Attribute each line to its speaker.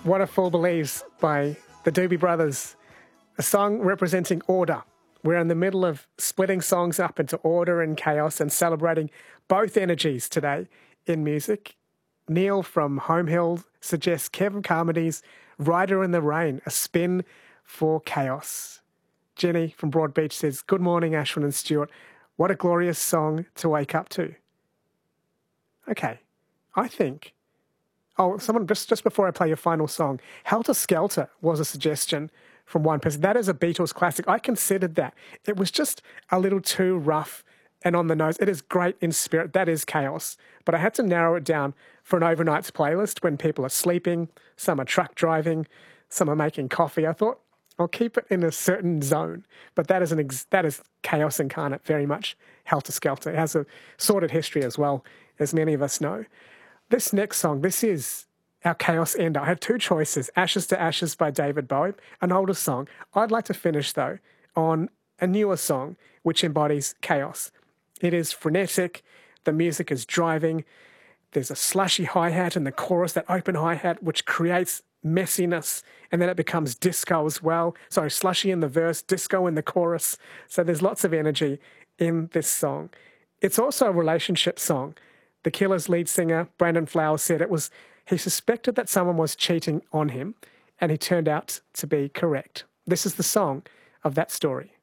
Speaker 1: What a Fool Believes by the Doobie Brothers, a song representing order. We're in the middle of splitting songs up into order and chaos and celebrating both energies today in music. Neil from Home Hill suggests Kevin Carmody's Rider in the Rain, a spin for chaos. Jenny from Broadbeach says, good morning, Ashwin and Stuart. What a glorious song to wake up to. Okay, I think... Oh, someone, just before I play your final song, Helter Skelter was a suggestion from one person. That is a Beatles classic. I considered that. It was just a little too rough and on the nose. It is great in spirit. That is chaos. But I had to narrow it down for an overnight's playlist when people are sleeping, some are truck driving, some are making coffee. I thought I'll keep it in a certain zone. But that is chaos incarnate, very much Helter Skelter. It has a sordid history as well, as many of us know. This next song, this is our chaos ender. I have two choices, Ashes to Ashes by David Bowie, an older song. I'd like to finish, though, on a newer song which embodies chaos. It is frenetic, the music is driving, there's a slushy hi-hat in the chorus, that open hi-hat, which creates messiness, and then it becomes disco as well. So slushy in the verse, disco in the chorus. So there's lots of energy in this song. It's also a relationship song. The Killers lead singer, Brandon Flowers, said he suspected that someone was cheating on him, and he turned out to be correct. This is the song of that story.